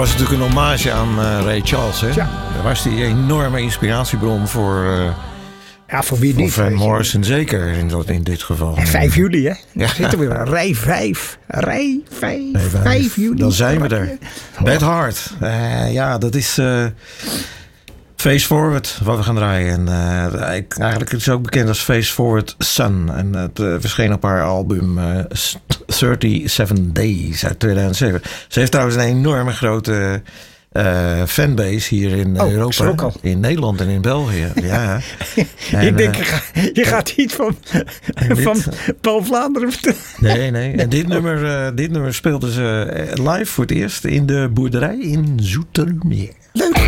was natuurlijk een hommage aan Ray Charles. Hè? Ja. Was die een enorme inspiratiebron voor voor wie niet? Van Morrison, zeker in dit geval. 5 juli, hè? Ja. Zitten we weer. Rij 5. 5 juli. Dan zijn we er. Bad Heart. Dat is Face Forward wat we gaan draaien. En eigenlijk is het ook bekend als Face Forward Sun. En het verscheen op haar album 37 Days uit 2007. Ze heeft trouwens een enorme grote fanbase hier in Europa. In Nederland en in België. Ja. Ik denk, je gaat iets van Paul Vlaanderen vertellen. Nee. En dit nummer speelden ze live voor het eerst in de boerderij in Zoetermeer. Leuk.